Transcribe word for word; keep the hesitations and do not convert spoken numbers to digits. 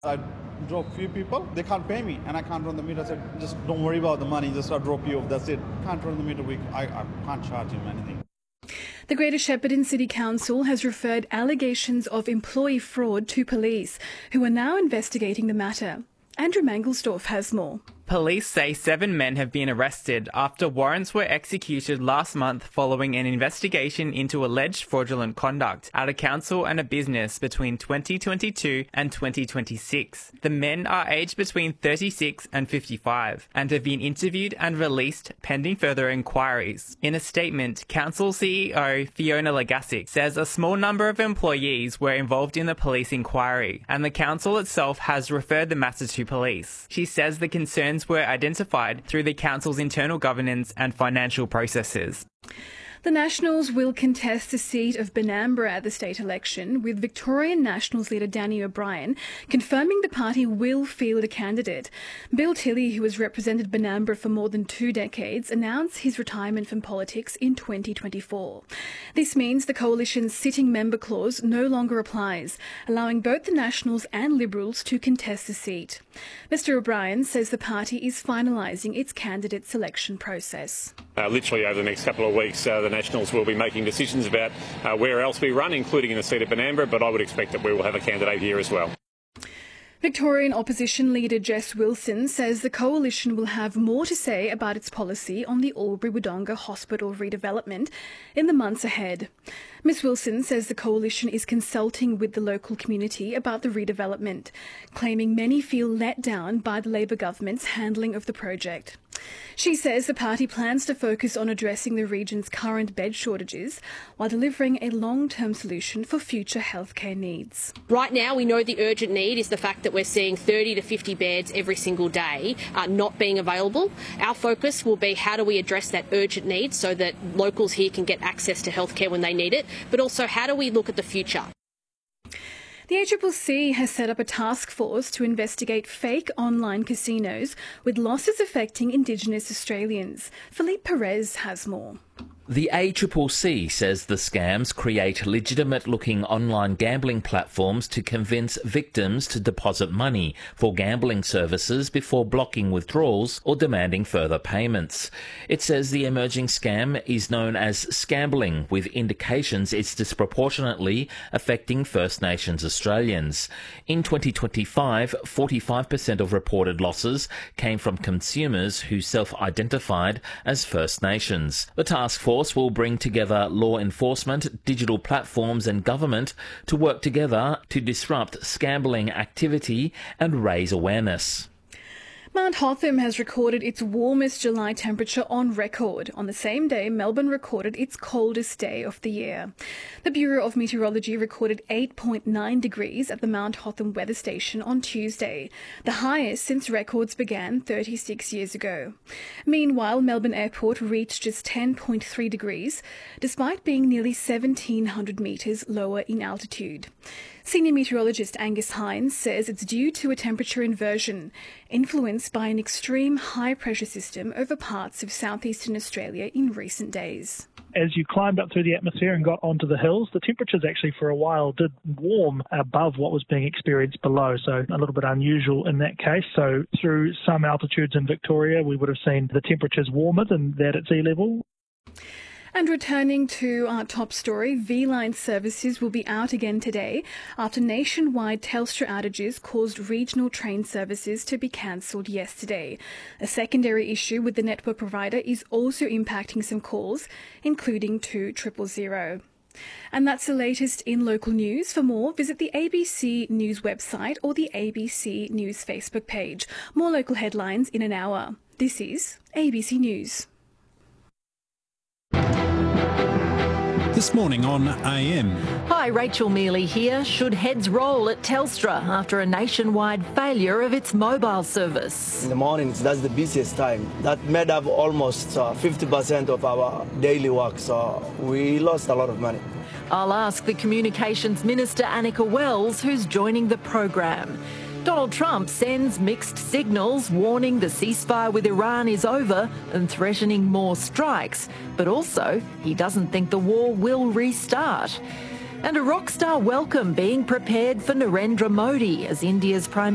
I drove few people, they can't pay me and I can't run the meter. I said, just don't worry about the money, just I'll drop you off, that's it. Can't run the meter, we, I, I can't charge him anything. The Greater Shepparton City Council has referred allegations of employee fraud to police, who are now investigating the matter. Andrew Mangelsdorf has more. Police say seven men have been arrested after warrants were executed last month following an investigation into alleged fraudulent conduct at a council and a business between twenty twenty-two and twenty twenty-six. The men are aged between thirty-six and fifty-five and have been interviewed and released pending further inquiries. In a statement, Council C E O Fiona Legasic says a small number of employees were involved in the police inquiry and the council itself has referred the matter to police. She says the concerns were identified through the council's internal governance and financial processes. The Nationals will contest the seat of Benambra at the state election, with Victorian Nationals leader Danny O'Brien confirming the party will field a candidate. Bill Tilley, who has represented Benambra for more than two decades, announced his retirement from politics in twenty twenty-four. This means the coalition's sitting member clause no longer applies, allowing both the Nationals and Liberals to contest the seat. Mister O'Brien says the party is finalising its candidate selection process. Uh, literally over the next couple of weeks, uh, the Nationals will be making decisions about uh, where else we run, including in the seat of Benambra, but I would expect that we will have a candidate here as well. Victorian opposition leader Jess Wilson says the coalition will have more to say about its policy on the Albury-Wodonga Hospital redevelopment in the months ahead. Miss Wilson says the coalition is consulting with the local community about the redevelopment, claiming many feel let down by the Labor government's handling of the project. She says the party plans to focus on addressing the region's current bed shortages while delivering a long-term solution for future healthcare needs. Right now, we know the urgent need is the fact that we're seeing thirty to fifty beds every single day uh, not being available. Our focus will be how do we address that urgent need so that locals here can get access to healthcare when they need it, but also how do we look at the future? The A C C C has set up a task force to investigate fake online casinos with losses affecting Indigenous Australians. Philippe Perez has more. The A C C C says the scams create legitimate-looking online gambling platforms to convince victims to deposit money for gambling services before blocking withdrawals or demanding further payments. It says the emerging scam is known as scambling, with indications it's disproportionately affecting First Nations Australians. In twenty twenty-five, forty-five percent of reported losses came from consumers who self-identified as First Nations. The task force will bring together law enforcement, digital platforms and government to work together to disrupt scambling activity and raise awareness. Mount Hotham has recorded its warmest July temperature on record. On the same day, Melbourne recorded its coldest day of the year. The Bureau of Meteorology recorded eight point nine degrees at the Mount Hotham weather station on Tuesday, the highest since records began thirty-six years ago. Meanwhile, Melbourne Airport reached just ten point three degrees, despite being nearly seventeen hundred metres lower in altitude. Senior meteorologist Angus Hines says it's due to a temperature inversion influenced by an extreme high-pressure system over parts of southeastern Australia in recent days. As you climbed up through the atmosphere and got onto the hills, the temperatures actually for a while did warm above what was being experienced below, so a little bit unusual in that case. So through some altitudes in Victoria, we would have seen the temperatures warmer than that at sea level. And returning to our top story, V-Line services will be out again today after nationwide Telstra outages caused regional train services to be cancelled yesterday. A secondary issue with the network provider is also impacting some calls, including to triple zero. And that's the latest in local news. For more, visit the A B C News website or the A B C News Facebook page. More local headlines in an hour. This is A B C News. This morning on A M. Hi, Rachel Mealy here. Should heads roll at Telstra after a nationwide failure of its mobile service? In the mornings, that's the busiest time. That made up almost uh, fifty percent of our daily work, so we lost a lot of money. I'll ask the Communications Minister, Annika Wells, who's joining the program. Donald Trump sends mixed signals, warning the ceasefire with Iran is over and threatening more strikes. But also, he doesn't think the war will restart. And a rock star welcome being prepared for Narendra Modi as India's Prime